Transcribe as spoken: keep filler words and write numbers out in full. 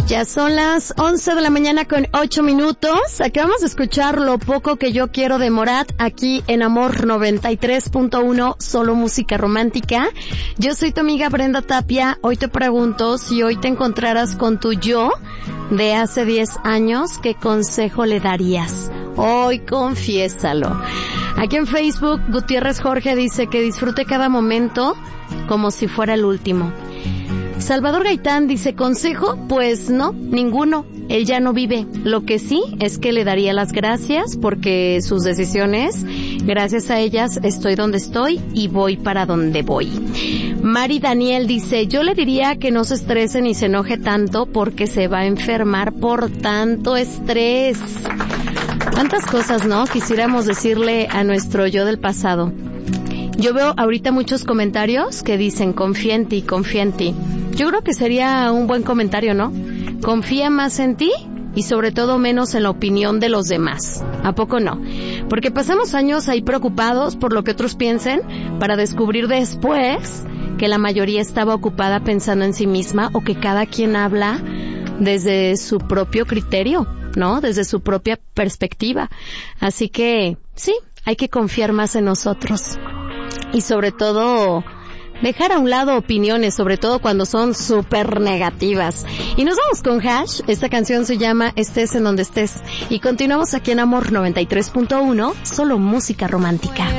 Ya son las once de la mañana con ocho minutos. Acabamos de escuchar Lo poco que yo quiero de Morat aquí en Amor noventa y tres punto uno, solo música romántica. Yo soy tu amiga Brenda Tapia. Hoy te pregunto, si hoy te encontraras con tu yo de hace diez años, ¿qué consejo le darías? Hoy confiésalo. Aquí en Facebook, Gutiérrez Jorge dice que disfrute cada momento como si fuera el último. Salvador Gaitán dice, ¿consejo? Pues no, ninguno. Él ya no vive. Lo que sí es que le daría las gracias porque sus decisiones, gracias a ellas estoy donde estoy y voy para donde voy. Mari Daniel dice, yo le diría que no se estrese ni se enoje tanto porque se va a enfermar por tanto estrés. ¿Cuántas cosas, no? Quisiéramos decirle a nuestro yo del pasado. Yo veo ahorita muchos comentarios que dicen, confía en ti, confía en ti. Yo creo que sería un buen comentario, ¿no? Confía más en ti y sobre todo menos en la opinión de los demás. ¿A poco no? Porque pasamos años ahí preocupados por lo que otros piensen para descubrir después que la mayoría estaba ocupada pensando en sí misma o que cada quien habla desde su propio criterio, ¿no? Desde su propia perspectiva. Así que, sí, hay que confiar más en nosotros. Y sobre todo, dejar a un lado opiniones, sobre todo cuando son súper negativas. Y nos vamos con Hash. Esta canción se llama Estés en donde estés. Y continuamos aquí en Amor noventa y tres punto uno, solo música romántica.